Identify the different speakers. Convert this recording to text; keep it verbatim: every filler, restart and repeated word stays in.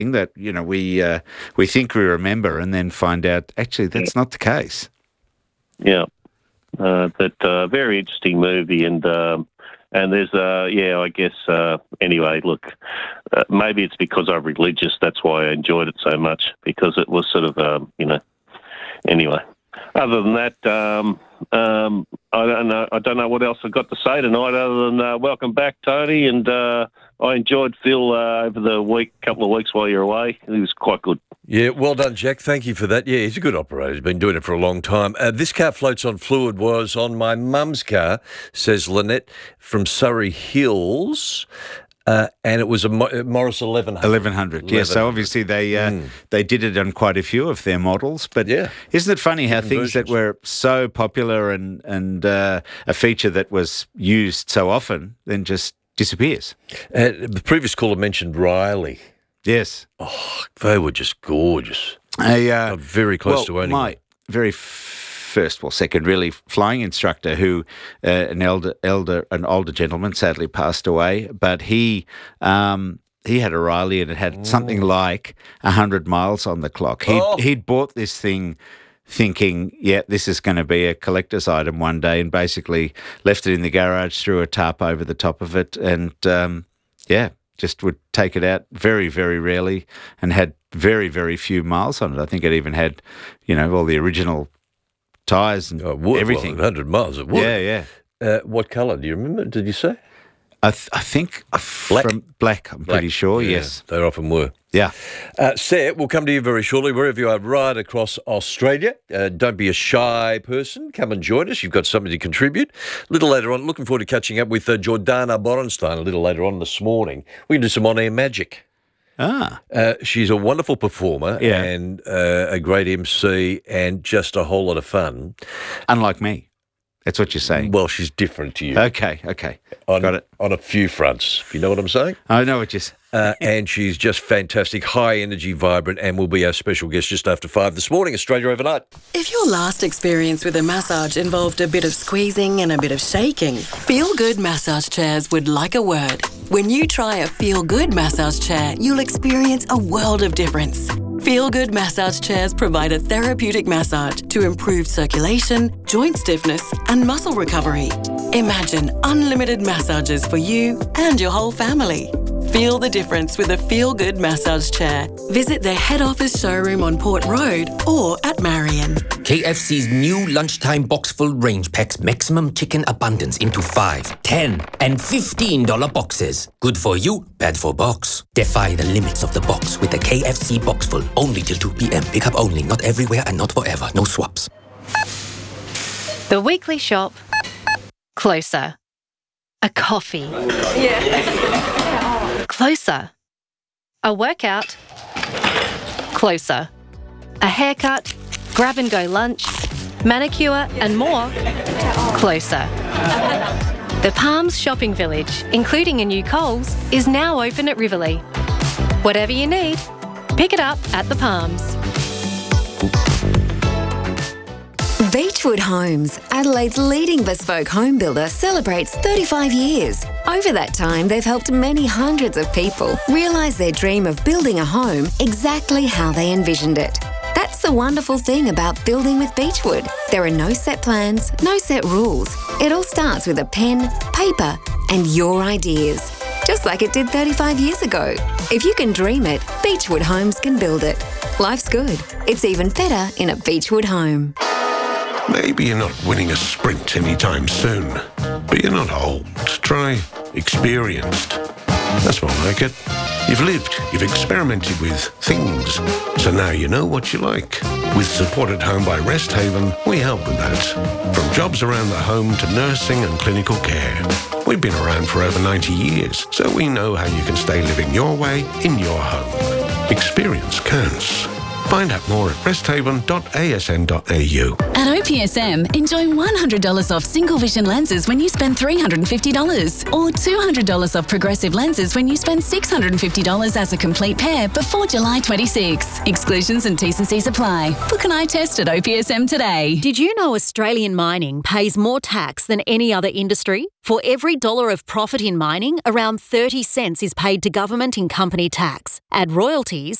Speaker 1: that, you know, we uh, we think we remember and then find out actually that's not the case.
Speaker 2: Yeah, uh, but uh, very interesting movie, and um, and there's uh, yeah, I guess uh, anyway. Look, uh, maybe it's because I'm religious. That's why I enjoyed it so much, because it was sort of um, you know. Anyway, other than that, um, um, I don't know. I don't know what else I've got to say tonight, other than uh, welcome back, Tony, and uh, I enjoyed Phil uh, over the week, couple of weeks while you're away. He was quite good.
Speaker 3: Yeah, well done, Jack. Thank you for that. Yeah, he's a good operator. He's been doing it for a long time. Uh, this car floats on fluid was on my mum's car, says Lynette from Surrey Hills. Uh, and it was a Morris eleven hundred.
Speaker 1: eleven hundred, yeah. So obviously they uh, mm. they did it on quite a few of their models. But
Speaker 3: yeah.
Speaker 1: Isn't it funny how things
Speaker 3: versions.
Speaker 1: that were so popular and, and uh, a feature that was used so often then just disappears?
Speaker 3: Uh, the previous caller mentioned Riley.
Speaker 1: Yes.
Speaker 3: Oh, they were just gorgeous.
Speaker 1: A, uh,
Speaker 3: Got very close
Speaker 1: well,
Speaker 3: to owning
Speaker 1: my
Speaker 3: them.
Speaker 1: very f- first, well, second, really, flying instructor who, uh, an elder, elder, an older gentleman, sadly passed away, but he um, he had a Riley and it had mm. something like one hundred miles on the clock. He'd,
Speaker 3: oh.
Speaker 1: he'd bought this thing thinking, yeah, this is going to be a collector's item one day, and basically left it in the garage, threw a tarp over the top of it, and, um, yeah, just would take it out very, very rarely and had very, very few miles on it. I think it even had, you know, all the original tyres and
Speaker 3: oh, wood,
Speaker 1: everything.
Speaker 3: Well, one hundred miles of wood.
Speaker 1: Yeah, yeah.
Speaker 3: Uh, what colour? Do you remember? Did you say?
Speaker 1: I, th- I think
Speaker 3: black.
Speaker 1: From black, I'm
Speaker 3: black.
Speaker 1: pretty sure,
Speaker 3: yeah,
Speaker 1: yes.
Speaker 3: They often were.
Speaker 1: Yeah.
Speaker 3: Uh, Sarah, we'll come to you very shortly, wherever you are, right across Australia. Uh, don't be a shy person. Come and join us. You've got something to contribute. A little later on, looking forward to catching up with uh, Jordana Borenstein a little later on this morning. We can do some on-air magic.
Speaker 1: Ah.
Speaker 3: Uh, she's a wonderful performer
Speaker 1: yeah.
Speaker 3: and uh, a great M C and just a whole lot of fun.
Speaker 1: Unlike me. That's what you're saying.
Speaker 3: Well, she's different to you.
Speaker 1: Okay, okay.
Speaker 3: On,
Speaker 1: Got it.
Speaker 3: On a few fronts, if you know what I'm saying.
Speaker 1: I know what you're saying.
Speaker 3: uh, and she's just fantastic, high energy, vibrant, and will be our special guest just after five this morning, Australia Overnight.
Speaker 4: If your last experience with a massage involved a bit of squeezing and a bit of shaking, Feel Good Massage Chairs would like a word. When you try a Feel Good massage chair, you'll experience a world of difference. Feel Good Massage Chairs provide a therapeutic massage to improve circulation, joint stiffness, and muscle recovery. Imagine unlimited massages for you and your whole family. Feel the difference with a Feel Good massage chair. Visit their head office showroom on Port Road or at Marion.
Speaker 5: K F C's new lunchtime box-full range packs maximum chicken abundance into five, ten, and fifteen dollar boxes. Good for you, bad for box. Defy the limits of the box with the K F C box-full. Only till two p.m. Pickup only, not everywhere and not forever. No swaps.
Speaker 6: The weekly shop. Closer. A coffee. Yeah. Closer. A workout. Closer. A haircut. Grab and go lunch. Manicure and more. Closer. The Palms Shopping Village, including a new Coles, is now open at Riverlea. Whatever you need, pick it up at the Palms.
Speaker 7: Beechwood Homes, Adelaide's leading bespoke home builder, celebrates thirty-five years. Over that time, they've helped many hundreds of people realise their dream of building a home exactly how they envisioned it. That's the wonderful thing about building with Beechwood. There are no set plans, no set rules. It all starts with a pen, paper, and your ideas. Just like it did thirty-five years ago. If you can dream it, Beechwood Homes can build it. Life's good. It's even better in a Beechwood home.
Speaker 8: Maybe you're not winning a sprint anytime soon, but you're not old. Try experienced. That's more like it. You've lived, you've experimented with things, so now you know what you like. With Support at Home by Rest Haven, we help with that. From jobs around the home to nursing and clinical care. We've been around for over ninety years, so we know how you can stay living your way in your home. Experience counts. Find out more at resthaven dot a s n dot a u.
Speaker 9: At O P S M, enjoy one hundred dollars off single vision lenses when you spend three hundred fifty dollars or two hundred dollars off progressive lenses when you spend six hundred fifty dollars as a complete pair before July twenty-sixth. Exclusions and T's and C's apply. Book an eye test at O P S M today.
Speaker 10: Did you know Australian mining pays more tax than any other industry? For every dollar of profit in mining, around thirty cents is paid to government in company tax. Add royalties,